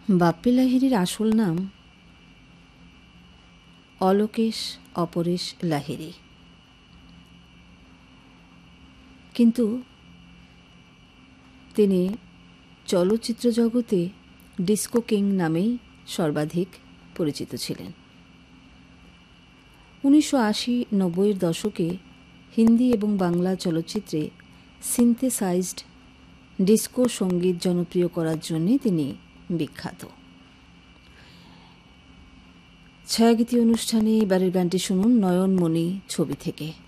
বাপ্পি লাহিড়ীর আসল নাম অলোকেশ অপরেশ লাহিড়ী, কিন্তু তিনি চলচ্চিত্র জগতে ডিস্কো কিং নামেই সর্বাধিক পরিচিত ছিলেন। 1980-90 দশকে হিন্দি এবং বাংলা চলচ্চিত্রে সিনথেসাইজড ডিস্কো সঙ্গীত জনপ্রিয় করার জন্যে তিনি বিখ্যাত। ছায়াগীতি অনুষ্ঠানে এবারের গানটি শুনুন নয়নমণি ছবি থেকে।